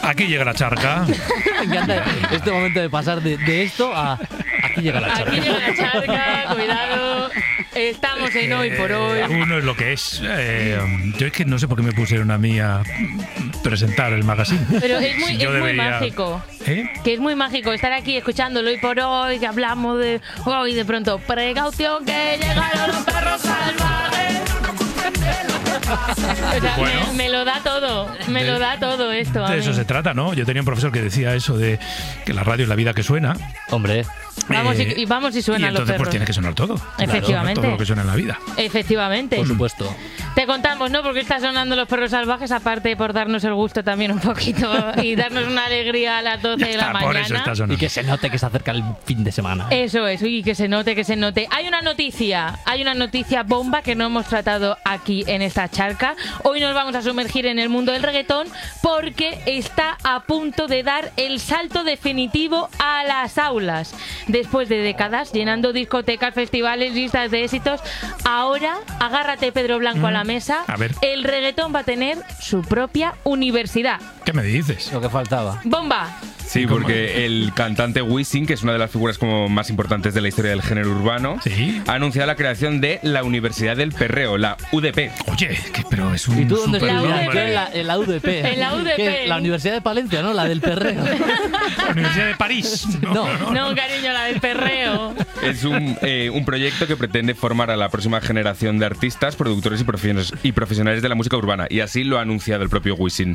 Aquí llega la charca. Me encanta este momento de pasar de esto a aquí llega la charca. Aquí llega la charca, cuidado. Estamos en Hoy por Hoy. Uno es lo que es. Yo es que no sé por qué me pusieron a mí a presentar el magazine. Pero es muy, Yo muy debería- mágico. ¿Eh? Que es muy mágico estar aquí escuchándolo Hoy por Hoy, que hablamos de hoy, de pronto, precaución que llegaron los perros salvajes. O sea, Bueno. me lo da todo, me lo da todo esto. a De mí. eso se trata, ¿no? Yo tenía un profesor que decía eso de que la radio es la vida que suena. Hombre, Vamos y Y suenan los entonces perros. pues tiene que sonar todo. Efectivamente. Todo lo que suena en la vida. Efectivamente. por supuesto. Te contamos, ¿no? Porque está sonando Los Perros Salvajes, aparte por darnos el gusto también un poquito y darnos una alegría a las 12 de la Por eso mañana. está sonando. Y que se note que se acerca el fin de semana. Eso es, uy, que se note, que se note. Hay una noticia bomba que no hemos tratado aquí en esta charca. Hoy nos vamos a sumergir en el mundo del reggaetón porque está a punto de dar el salto definitivo a las aulas. Después de décadas llenando discotecas, festivales, listas de éxitos, ahora, agárrate Pedro Blanco a la mesa, A ver. el reggaetón va a tener su propia universidad. ¿Qué me dices? Lo que faltaba. ¡Bomba! Sí, porque el cantante Wisin, que es una de las figuras como más importantes de la historia del género urbano, Sí. ha anunciado la creación de la Universidad del Perreo, la UDP. Oye, pero es un ¿Y tú dónde super estudias? UDP. Yo en la UDP. En la UDP. ¿Qué? La Universidad de Palencia, ¿no? La del perreo. La Universidad de París. No. No, cariño, la del perreo. Es un proyecto que pretende formar a la próxima generación de artistas, productores y profesionales de la música urbana. Y así lo ha anunciado el propio Wisin.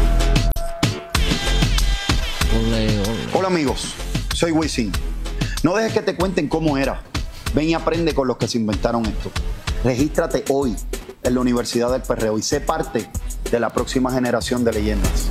Hola amigos, soy Wisin. No dejes que te cuenten cómo era. Ven y aprende con los que se inventaron esto. Regístrate hoy en la Universidad del Perreo y sé parte de la próxima generación de leyendas.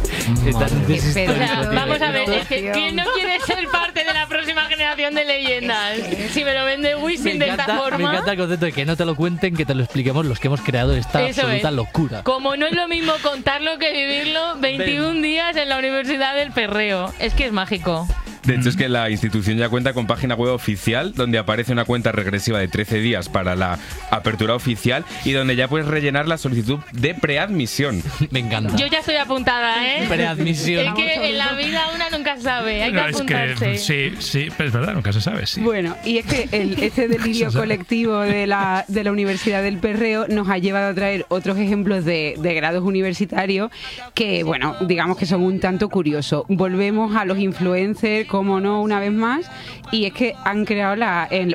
O sea, vamos a ver, es que ¿quién no quiere ser parte de la próxima generación de leyendas? Si me lo vende Wisin de esta Me forma. encanta el concepto de que no te lo cuenten, que te lo expliquemos los que hemos creado esta Eso absoluta es. locura. Como no es lo mismo contarlo que vivirlo, 21 días en la Universidad del Perreo. Es que es mágico. De hecho, es que la institución ya cuenta con página web oficial donde aparece una cuenta regresiva de 13 días para la apertura oficial y donde ya puedes rellenar la solicitud de preadmisión. Me encanta. Yo ya estoy apuntada, ¿eh? Preadmisión. Es que en la vida una nunca sabe, hay que No, es apuntarse. que sí, pero es verdad, nunca se sabe, sí. Bueno, y es que ese delirio colectivo de la Universidad del Perreo nos ha llevado a traer otros ejemplos de grados universitarios que, bueno, digamos que son un tanto curiosos. Volvemos a los influencers, como no, una vez más, y es que han creado en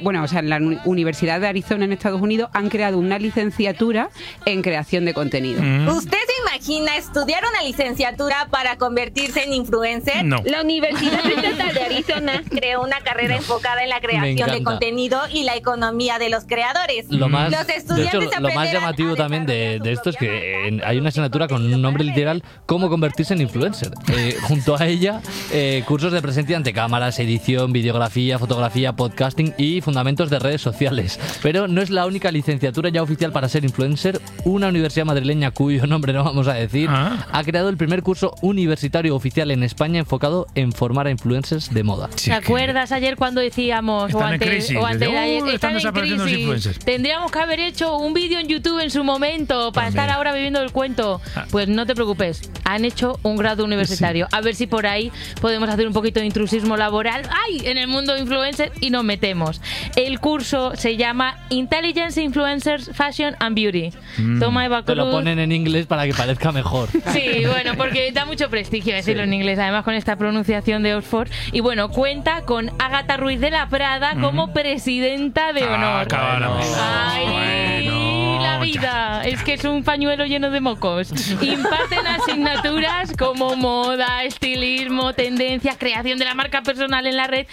la Universidad de Arizona en Estados Unidos han creado una licenciatura en creación de contenido. ¿Usted se imagina estudiar una licenciatura para convertirse en influencer? No. La Universidad Estatal de Arizona creó una carrera enfocada en la creación de encanta. contenido y la economía de los creadores. Lo más, Los de estudiantes hecho, lo más aprenderán llamativo a también de desarrollar esto es su que hay una asignatura con un nombre literal, cómo convertirse en influencer. Junto a ella, cursos de presencia ante cámaras, edición, videografía, fotografía, podcasting y fundamentos de redes sociales. Pero no es la única licenciatura ya oficial para ser influencer. Una universidad madrileña, cuyo nombre no vamos a decir, ha creado el primer curso universitario oficial en España enfocado en formar a influencers de moda. Sí, ¿Te que- acuerdas ayer cuando decíamos Están en crisis, o antes de desde, ayer, están están en desapareciendo los crisis? influencers. Tendríamos que haber hecho un vídeo en YouTube en su momento para También. estar ahora viviendo el cuento. Ah. Pues no te preocupes, han hecho un grado universitario. A ver si por ahí podemos hacer un poquito de intrusismo laboral en el mundo influencer y nos metemos. El curso se llama Intelligence Influencers Fashion and Beauty. Toma Eva Te lo Cruz. ponen en inglés para que parezca mejor. Sí, bueno, porque da mucho prestigio decirlo en inglés, además con esta pronunciación de Oxford. Y bueno, cuenta con Ágata Ruiz de la Prada como presidenta de honor. Acabáramos. ¡Ay, Bueno, la vida! Es que es un pañuelo lleno de mocos. Imparten asignaturas como moda, estilismo, tendencias, creación de la marca personal en la red,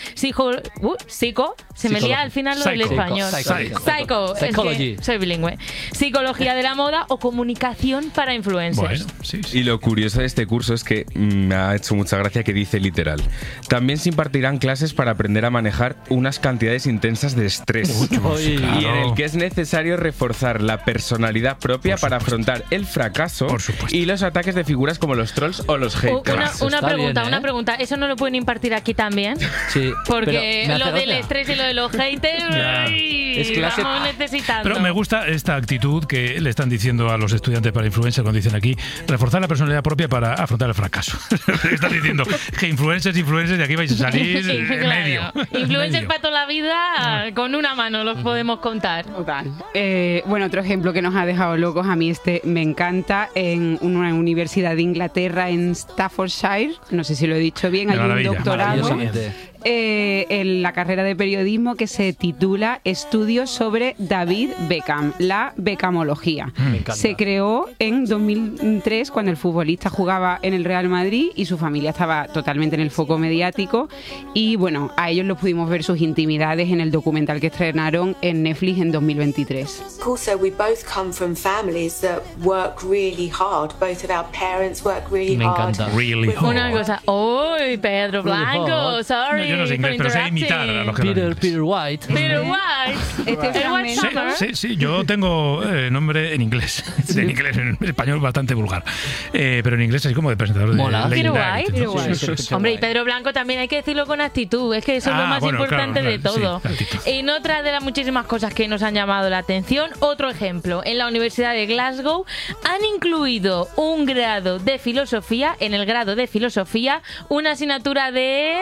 psico, se me lía al final lo del Psycho. español. Psycho, es Psychology. que soy bilingüe. Psicología de la moda o comunicación para influencers. Bueno, sí. Y lo curioso de este curso es que me ha hecho mucha gracia que dice literal: también se impartirán clases para aprender a manejar unas cantidades intensas de estrés Uy. y en el que es necesario reforzar la la personalidad propia para afrontar el fracaso y los ataques de figuras como los trolls o los haters. Una pregunta. ¿Eso no lo pueden impartir aquí también? Sí. Porque lo del estrés y lo de los haters, es clase. vamos necesitando. Pero me gusta esta actitud que le están diciendo a los estudiantes para influencer cuando dicen aquí, reforzar la personalidad propia para afrontar el fracaso. Están diciendo que influencers, de aquí vais a salir en medio. Influencers para toda la vida, con una mano los podemos contar. Total. Bueno, otro ejemplo que nos ha dejado locos, a mí me encanta, en una universidad de Inglaterra, en Staffordshire, no sé si lo he dicho bien, hay un doctorado en la carrera de periodismo que se titula Estudios sobre David Beckham, la Beckhamología. Se creó en 2003 cuando el futbolista jugaba en el Real Madrid y su familia estaba totalmente en el foco mediático, y bueno, a ellos los pudimos ver sus intimidades en el documental que estrenaron en Netflix en 2023. Also, we both come from families that work really hard. Both of our parents work really hard. Me encanta. Really hard. Una cosa, ¡uy, Pedro Blanco! Sorry. Yo no sé inglés, pero sé imitar a los que Peter White. Peter White. Sí, yo tengo nombre en inglés. En español bastante vulgar. Pero en inglés así como de presentador de Peter White. White. Hombre, y Pedro Blanco también hay que decirlo con actitud. Es que eso es lo más importante de todo. Sí, en otra de las muchísimas cosas que nos han llamado la atención, otro ejemplo. En la Universidad de Glasgow han incluido un grado de filosofía, en el grado de filosofía, una asignatura de...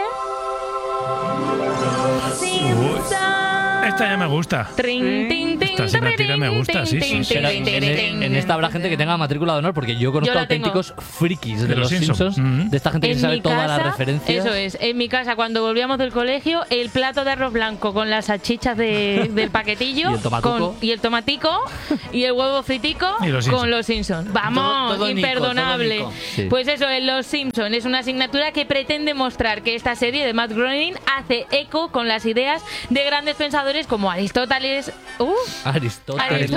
Esta ya me gusta. Esta asignatura me gusta, sí. En esta habrá gente que tenga matrícula de honor, porque yo conozco auténticos frikis de los Simpsons, de esta gente que sabe todas las referencias. Eso es, en mi casa cuando volvíamos del colegio, el plato de arroz blanco con las salchichas del paquetillo y el tomatico y el huevo fritico con los Simpsons. Vamos, todo imperdonable. Nico. Sí. Pues eso, en Los Simpsons es una asignatura que pretende mostrar que esta serie de Matt Groening hace eco con las ideas de grandes pensadores como Aristóteles. Aristóteles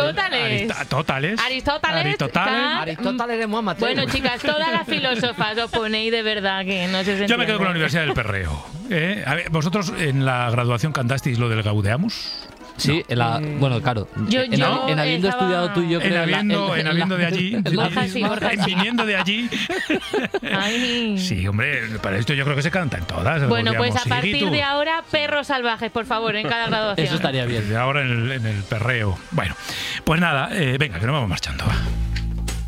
de Muhammad. Bueno, chicas, todas las filósofas os ponéis de verdad que no se entiende. Yo me quedo con la Universidad del Perreo. A ver, ¿vosotros en la graduación cantasteis lo del Gaudeamus? Sí, bueno, claro. En habiendo estudiado tú y yo, creo en habiendo de allí, viniendo de allí. Ay. Sí, hombre, para esto yo creo que se cantan todas. Bueno, pues a partir de ahora, perros salvajes, por favor, en cada graduación. Eso estaría bien. De ahora en el perreo. Bueno, pues nada, venga, que nos vamos marchando. Va.